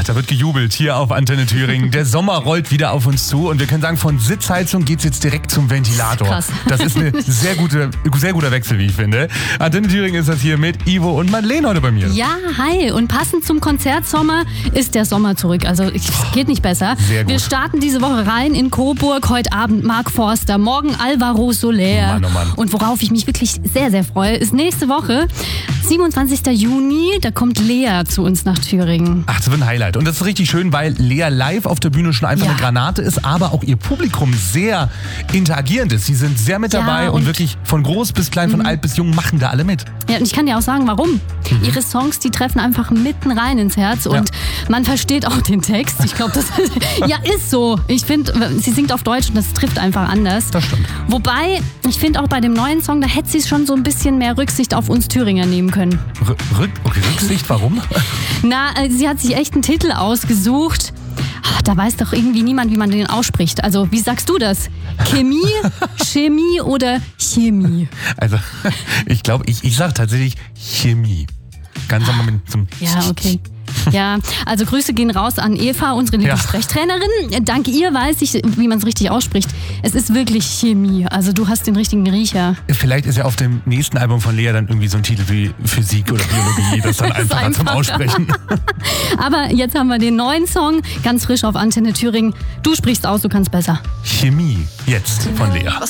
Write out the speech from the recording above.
da wird gejubelt hier auf Antenne Thüringen. Der Sommer rollt wieder auf uns zu und wir können sagen, von Sitzheizung geht's jetzt direkt zum Ventilator. Krass. Das ist ein sehr guter Wechsel, wie ich finde. Antenne Thüringen ist das hier mit Ivo und Madeleine heute bei mir. Ja, hi. Und passend zum Konzertsommer ist der Sommer zurück. Also es geht nicht besser. Sehr gut. Wir starten diese Woche rein in Coburg. Heute Abend Mark Forster, morgen Alvaro Soler. Mann, oh Mann. Und worauf ich mich wirklich sehr, sehr freue, ist nächste Woche, 27. Juni, da kommt Lea zu uns nach Thüringen. Ach, das wird ein Highlight. Und das ist richtig schön, weil Lea live auf der Bühne schon einfach Ja. eine Granate ist, aber auch ihr Publikum sehr interagierend ist. Sie sind sehr mit dabei und wirklich von groß bis klein, von alt bis jung machen da alle mit. Ja, und ich kann dir auch sagen, warum. Ihre Songs, die treffen einfach mitten rein ins Herz und man versteht auch den Text. Ich glaube, das ist so. Ich finde, sie singt auf Deutsch und das trifft einfach anders. Das stimmt. Wobei, ich finde auch bei dem neuen Song, da hätte sie schon so ein bisschen mehr Rücksicht auf uns Thüringer nehmen können. Rücksicht, warum? Na, sie hat sich echt einen Titel ausgesucht. Da weiß doch irgendwie niemand, wie man den ausspricht. Also, wie sagst du das? Chemie, Chemie oder Chemie? Also, ich glaube, ich sage tatsächlich Chemie. Ganz am Moment zum... Ja, okay. Ja, also Grüße gehen raus an Eva, unsere liebe Sprechtrainerin. Dank ihr weiß ich, wie man es richtig ausspricht. Es ist wirklich Chemie. Also du hast den richtigen Riecher. Vielleicht ist ja auf dem nächsten Album von Lea dann irgendwie so ein Titel wie Physik oder Biologie. Das ist dann einfacher zum Aussprechen. Aber jetzt haben wir den neuen Song, ganz frisch auf Antenne Thüringen. Du sprichst aus, du kannst besser. Chemie, jetzt von Lea.